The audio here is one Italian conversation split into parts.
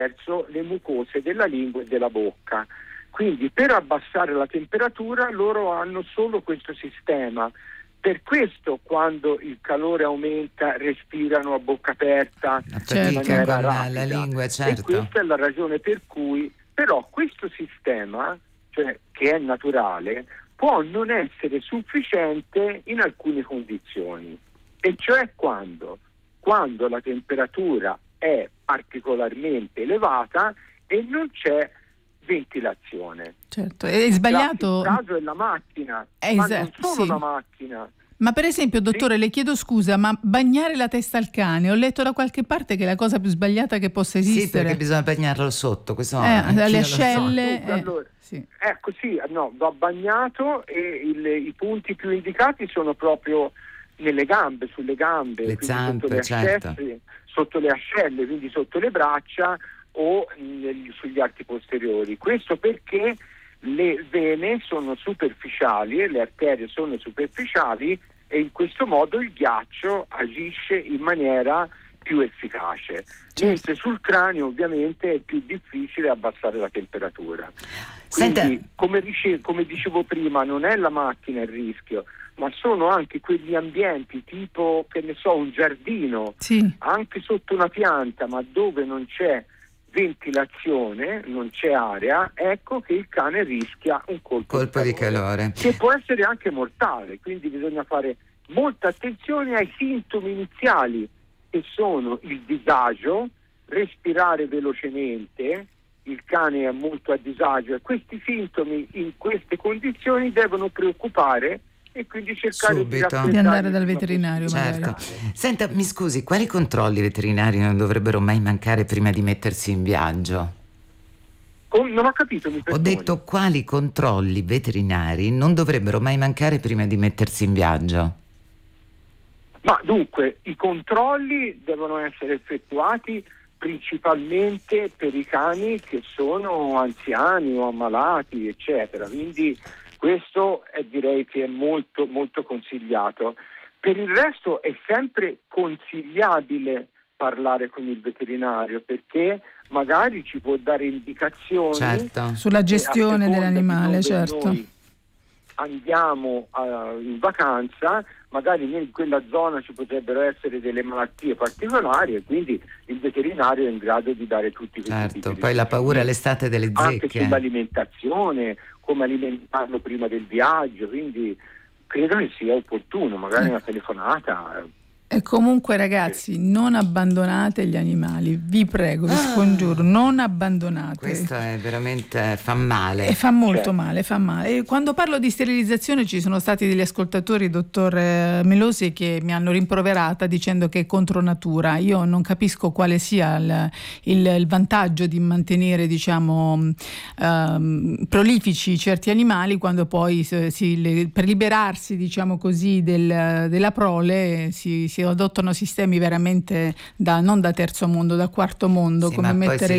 verso le mucose della lingua e della bocca. Quindi per abbassare la temperatura loro hanno solo questo sistema. Per questo quando il calore aumenta respirano a bocca aperta in maniera rapida. La lingua, certo. E questa è la ragione per cui però questo sistema, cioè che è naturale, può non essere sufficiente in alcune condizioni. E cioè quando la temperatura è particolarmente elevata e non c'è ventilazione. Certo, è sbagliato. Il caso è la macchina, ma non solo la macchina. Ma per esempio, dottore, le chiedo scusa, ma bagnare la testa al cane, ho letto da qualche parte che è la cosa più sbagliata che possa esistere. Sì, perché bisogna bagnarlo sotto, questo alle ascelle. Allora, sì. Ecco, sì, no, va bagnato e i punti più indicati sono proprio nelle gambe, sulle gambe, le zampe, sotto le ascelle, quindi sotto le braccia o sugli arti posteriori. Questo perché le vene sono superficiali e le arterie sono superficiali e in questo modo il ghiaccio agisce in maniera più efficace. Mentre sul cranio ovviamente è più difficile abbassare la temperatura. Quindi, come dicevo prima, non è la macchina il rischio, ma sono anche quegli ambienti tipo, che ne so, un giardino, anche sotto una pianta, ma dove non c'è ventilazione, non c'è aria, ecco che il cane rischia un colpo di calore, che può essere anche mortale. Quindi bisogna fare molta attenzione ai sintomi iniziali, che sono il disagio, respirare velocemente, il cane è molto a disagio e questi sintomi in queste condizioni devono preoccupare e quindi cercare di andare dal veterinario. Certo. Senta, mi scusi, quali controlli veterinari non dovrebbero mai mancare prima di mettersi in viaggio? Non ho capito. Ho detto quali controlli veterinari non dovrebbero mai mancare prima di mettersi in viaggio? Ma dunque, i controlli devono essere effettuati principalmente per i cani che sono anziani o ammalati, eccetera. Quindi questo direi che è molto molto consigliato. Per il resto è sempre consigliabile parlare con il veterinario, perché magari ci può dare indicazioni sulla gestione dell'animale, certo. Noi andiamo in vacanza, magari in quella zona ci potrebbero essere delle malattie particolari e quindi il veterinario è in grado di dare tutti questi tipi di poi la paura l'estate delle zecche. Anche sull'alimentazione, come alimentarlo prima del viaggio, quindi credo che sia opportuno, magari una telefonata. E comunque ragazzi, non abbandonate gli animali, vi prego, vi scongiuro, non abbandonate. Questo è veramente, fa male. E fa molto male, fa male. E quando parlo di sterilizzazione ci sono stati degli ascoltatori, dottor Melosi, che mi hanno rimproverata dicendo che è contro natura. Io non capisco quale sia il vantaggio di mantenere, diciamo, prolifici certi animali quando poi per liberarsi, diciamo così, della prole si adottano sistemi veramente non da terzo mondo, da quarto mondo, come mettere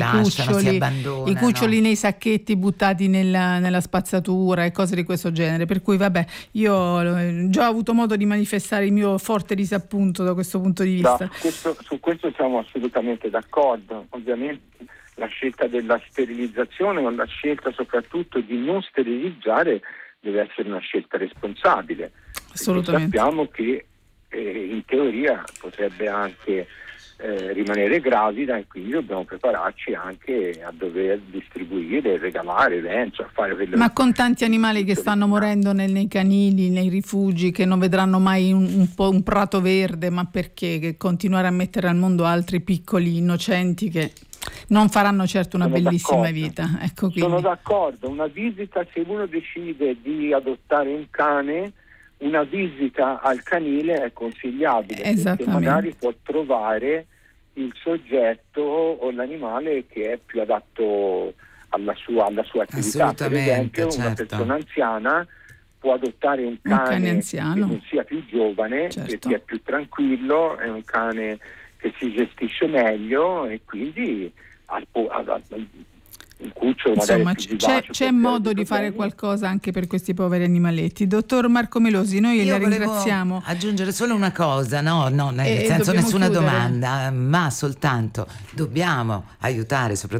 i cuccioli nei sacchetti buttati nella spazzatura e cose di questo genere. Per cui vabbè, io ho già avuto modo di manifestare il mio forte disappunto da questo punto di vista. Su questo siamo assolutamente d'accordo. Ovviamente la scelta della sterilizzazione, ma la scelta soprattutto di non sterilizzare deve essere una scelta responsabile. Assolutamente. Sappiamo che in teoria potrebbe anche rimanere gravida e quindi dobbiamo prepararci anche a dover distribuire, regalare, cioè fare quelle. Ma con tanti animali che stanno morendo nei canili, nei rifugi, che non vedranno mai un prato verde, ma perché? Che continuare a mettere al mondo altri piccoli innocenti che non faranno certo una bellissima vita. Ecco, quindi. Sono d'accordo, una visita, se uno decide di adottare un cane, una visita al canile è consigliabile, perché magari può trovare il soggetto o l'animale che è più adatto alla sua attività. Per esempio, una persona anziana può adottare un cane anziano, che non sia più giovane, che è più tranquillo, è un cane che si gestisce meglio e quindi un cucciolo insomma c'è modo di fare qualcosa anche per questi poveri animaletti. Dottor Marco Melosi, noi la ringraziamo. Aggiungere solo una cosa, no, nel senso nessuna domanda, ma soltanto dobbiamo aiutare soprattutto